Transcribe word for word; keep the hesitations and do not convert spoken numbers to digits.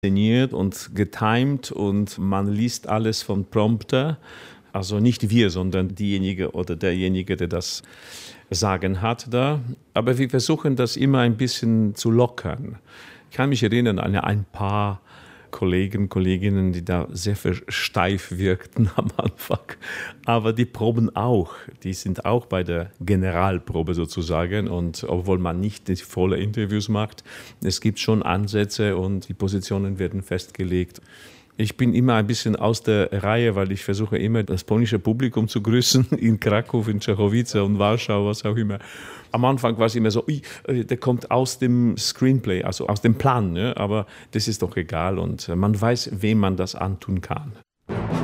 inszeniert und getimed und man liest alles vom Prompter. Also nicht wir, sondern diejenige oder derjenige, der das Sagen hat da. Aber wir versuchen das immer ein bisschen zu lockern. Ich kann mich erinnern an ein paar Kollegen, Kolleginnen, die da sehr steif wirkten am Anfang. Aber die proben auch. Die sind auch bei der Generalprobe sozusagen. Und obwohl man nicht die volle Interviews macht, es gibt schon Ansätze und die Positionen werden festgelegt. Ich bin immer ein bisschen aus der Reihe, weil ich versuche immer, das polnische Publikum zu grüßen, in Krakow, in Czechowice und Warschau, was auch immer. Am Anfang war es immer so, der kommt aus dem Screenplay, also aus dem Plan, ne? Aber das ist doch egal und man weiß, wem man das antun kann.